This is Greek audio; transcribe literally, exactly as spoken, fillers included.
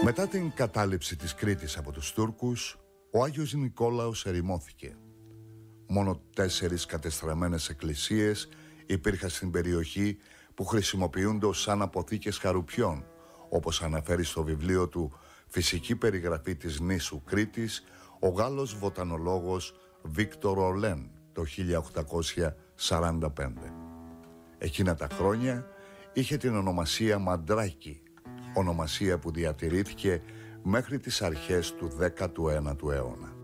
Μετά την κατάληψη της Κρήτης από τους Τούρκους, ο Άγιος Νικόλαος ερημώθηκε. Μόνο τέσσερις κατεστραμμένες εκκλησίες υπήρχαν στην περιοχή που χρησιμοποιούνται σαν αποθήκες χαρουπιών, όπως αναφέρει στο βιβλίο του «Φυσική περιγραφή της νήσου Κρήτης» ο Γάλλος βοτανολόγος Βίκτορ Ολέν το χίλια οκτακόσια σαράντα πέντε. Εκείνα τα χρόνια είχε την ονομασία Μαντράκη, ονομασία που διατηρήθηκε μέχρι τις αρχές του δέκατου ένατου αιώνα.